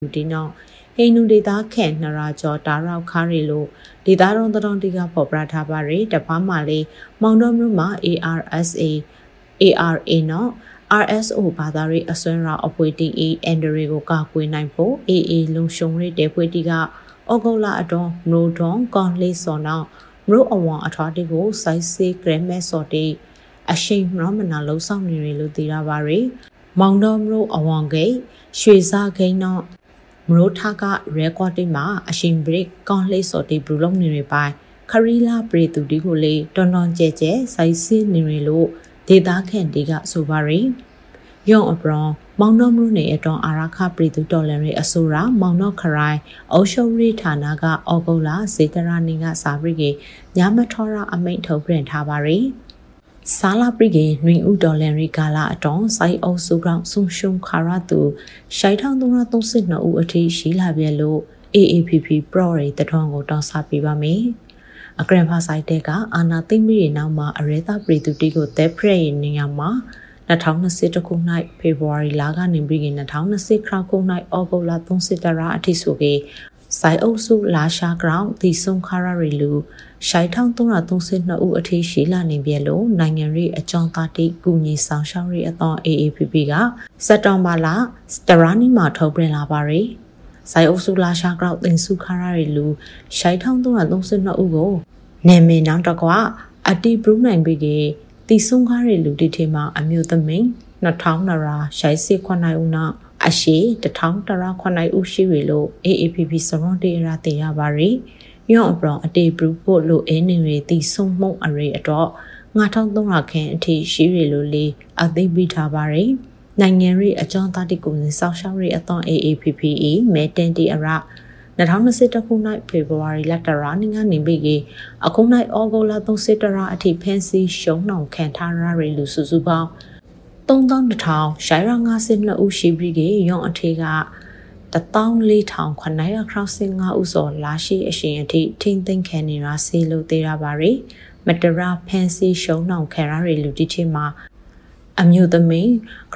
ဒီနောက်ဟိန္ဒူဒေသခဲနရာကျော်တာရောက်ခါရီလို့ဒေသတော်တော်တီကပေါ်ပြထားပါရတပားမှလေးမောင်တော်မြို့မှာ ARA နော် RSO ဘာသာရေးအစွမ်းရာအဖွဲ့တီအန်ဒရီကိုကာကွယ်နိုင်ဖို့ AA လုံရှုံရေးတဲ့ဖွဲ့တီကဩဂုတ်လအတွင်းမြို့တော်ကွန်လေးစော်နောက်မြို့အဝံအထွားတီကိုစိုက်စေဂရမဲစော်တီအရှိန်မမနာလုံးဆောင်နေရလို့သိရပါရမောင်တော်မြို့အဝံဂိတ်ရွှေစားဂိတ်နော်မရိုထားကရဲကော့တီမှာအရှင်ဘရစ်ကွန်လေးစော်တီဘလူးလုံးနေရပိုင်းခရီလာပရီတူတီကိုလေတွန်တွန်ကျဲကျဲစိုက်စေနေရလို့ဒေသခံတီကဆိုပါရယောင်အပရောမောင်တော်မြို့နယ်အတွင်းအာရခပရိသူတော်လန်ရေးအဆိုရာမောင်တော်ခရိုင်အုပ်ချုပ်ရေးဌာနကဩဂုတ်လစေတရာနေကစာပရိကေညမထောရအမိန့်ထုတ်ပြန်ထားပါရီစာလာပရိကေနှွင်ဦးတော်လန်ရေးကာလအတွင်းစိုက်အုပ်စုကောင်ဆုံရှုံခါရသူရှိုင်ထောင်332ဦးအထိရှိလာပြလို့ AAPP Pro ရဲ့တထောင်ကိုတောင်းစားပေးပါမယ်အကရန်ဖာဆိုင်တဲ့ကအာနာသိမ့်မိရဲ့နောက်မှာအရဲသားပရိသူတီကိုတဲဖရက်ရဲ့နေရာမှာ2020ခုနှစ်ဖေဖော်ဝါရီလကနေပြီး2020ခုနှစ်ဩဂုတ်လ30ရက်အထိဆိုပြီးစိုင်အုပ်စုလာရှာဂရောင်းဒီဆုံခါရရီလူရှိုင်ထောင်332ဦးအထိရှိလာနေပြီလို့နိုင်ငံရေးအကြောင်းသားတိကူညီဆောင်ရှောက်ရေးအသော AAPP ကစက်တင်ဘာလစတရာနီမှာထုတ်ပြန်လာပါရယ်စိုင်အုပ်စုလာရှာဂရောင်းတင်စုခါရရီလူရှိုင်ထောင်332ဦးကိုနေမင်းနောက်တကွအတီဘရူးနိုင်ပြီကတီဆုံခါရလူတီထေမှာအမျိုးသမီး2000ရာရှိုက်စစ်ခွန်နိုင်ဦးနာအရှိ1000တရာခွန်နိုင်ဦးရှိရလို့ AAPP စရွန်တေရာတေရပါရီယောအပရောအတေဘရူဖို့လို့အင်းနေရီတီဆုံမှုအရေအတော့9300ခန့်အထိရှိရလို့လေအသိပေးထားပါရီနိုင်ငံရေးအကြောင်းသားတိကိုစောက်ရှောက်ရေးအသော AAPPE မဲတင်တီအရာ2021ခုနှစ်ဖေဖော်ဝါရီလတရာနေကနေပြီးအခုနိုင်ဩဂုတ်လ30ရက်အထိဖန်စီရှုံနှောင်ခံထားရရလူစုစုပေါင်း3200ရှိုင်ရ52ဦးရှိပြီးရောင်အထေက14995ဦးစောလာရှိအရှင်အထိထိမ့်သိမ့်ခံနေရဆေးလို့သေးရပါရယ်မတရာဖန်စီရှုံနှောင်ခံရရလူတိချင်းမှာအမျိုးသမီး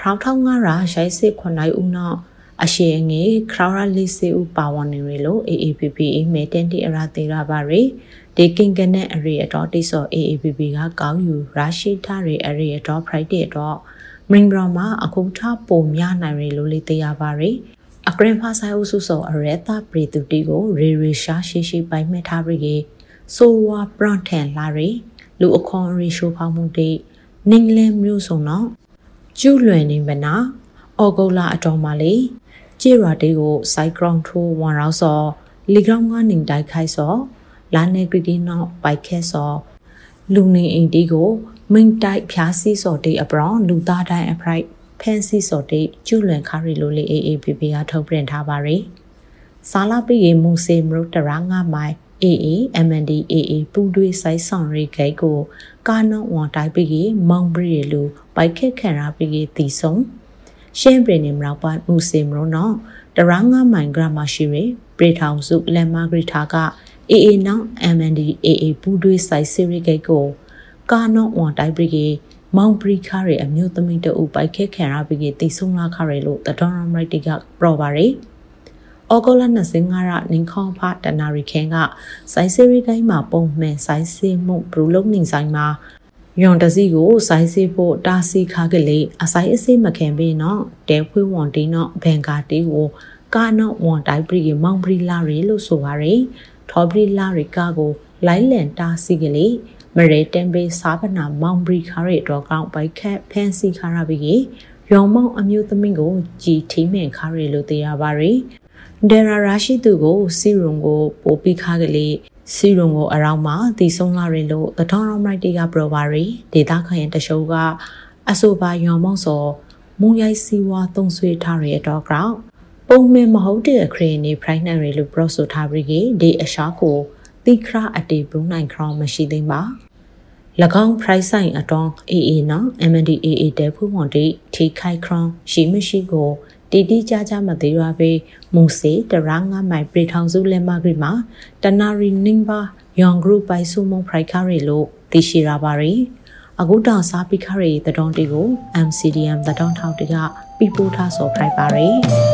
9500ရှိုင်စစ်9ဦးနောက်အရှိငေခရာရလီစီဦးပါဝင်နေရလို့ AAPP မဲတင်တီအရာသေးရပါရယ်ဒီကင်ကနဲ့အရေအတော်တိစော AAPP ကကောင်းယူရရှိထားရအရေအတော် Friday တော့မင်းဘရမှာအခုထားပုံများနိုင်ရလို့လေသေးရပါရယ်အကရင်ဖာဆိုင်အုပ်စုစောအရဲတာပရိတူတီကိုရေရှာရှိပိုင်မဲ့ထားပြီးဆိုဝါပရန်ထန်လာရလူအခွန်ရေရှိုးဖောက်မှုတိနင်းလင်းမျိုးစုံတော့ကျူးလွန်နေမနာဩဂုတ်လအတော်မှာလေကျေရာတေကိုစိုက်ကရောင်ထိုးဝန်ရောက်စောလီဂရောင်ကနေတိုက်ခိုက်စောလာနေဂရီဒီနောက်ပိုက်ခဲစောလူနေအိမ်တီကိုမိန်တိုက်ဖြားစီစောတေအပရောင်လူသားတိုင်းအဖရိုက်ဖန်စီစောတေကျူးလွန်ခါရီလိုလေ AAPP ကထုတ်ပြန်ထားပါရယ်စာလာပိရေမူစေမရုတရာငါမိုင် AA MNDAA ပူတွေးဆိုင်ဆောင်ရိဂိတ်ကိုကာနော့ဝန်တိုက်ပိမောင်ပရီလူပိုက်ခဲခံရပိတီဆုံရှင်းပြည်နယ်မြောက်ပိုင်းမူစေမရုံနော်တရာငါမိုင်ဂရမရှိရပြည်ထောင်စုလမ်မာဂရီထာက AA နောက် MNDAA ပူတွေးဆိုင်စီရိဂိတ်ကိုကာနော့ဝန်တိုက်ပိမောင်ပရီခါရအမျိုးသမီးတအုပ်ပိုက်ခဲခံရပိတီဆုံလာခါရလို့တတော်ရမိုက်တီကပရောပါရယ်ဩဂုတ်လ25ရက်နင်းခေါဖတနာရီခင်းကစိုင်းစီရီတိုင်းမှာပုံမှန်စိုင်းစီမှုဘလူးလုံးနေဆိုင်မှာယွန်တစီကိုစိုင်းစီဖို့တာစီခါကလေးအဆိုင်အစိမခံပေးနော်တဲဖွေးဝန်တီနော်ဘန်ကာတီကိုကာနော့ဝန်တိုက်ပရီမောင်ပရီလာရီလို့ဆိုပါရယ်ထော်ပရီလာရီကာကိုလိုင်းလန်တာစီကလေးမရေတန်ပေးစာပနာမောင်ပရီခါရီတော့ကောင်းပိုက်ခက်ဖန်စီခါရပြီးရောင်မောင်အမျိုးသမီးကိုကြည်ထီးမြင်ခါရီလို့သိရပါရယ်ဒေရာရာရှိသူကိုစီရုံကိုပိုပိခါကလေးစီရုံကိုအရောင်းမှာတည်ဆုံးလာရလို့တထောင်ရောင်းလိုက်တီကပရောပါရီဒေတာခရင်တရှုပ်ကအဆိုပါရောင်မောက်စောမုံရိုက်စီဝါသုံးဆွေးထားရတော့ကြောင့်ပုံမှန်မဟုတ်တဲ့အခရင်နေဖိုင်နိုင်ရလို့ပရောဆိုထားပြီးဒီအရှာကိုတိခရာအတေဘုံနိုင်ခေါင်းမရှိသေးပါ၎င်း price ဆိုင်အတွန်း AA နော် MNDAA တဲဖူးဝန်တီထိခိုက်ခေါင်းရှိမရှိကိုတီတီကြကြမသေးရပေမူစေတရာငါမိုင်ပြည်ထောင်စုလက်မဂရီမှာတနာရီနင်းပါယောင်ဂရုပိုင်စုမုံဖရိုက်ခါရီလို့သိရှိရပါရီအခုတောင်စားပိခါရီတတော်တီကို MCDM တတော်ထောက်တီကပြပို့ထားစောဖရိုက်ပါရီ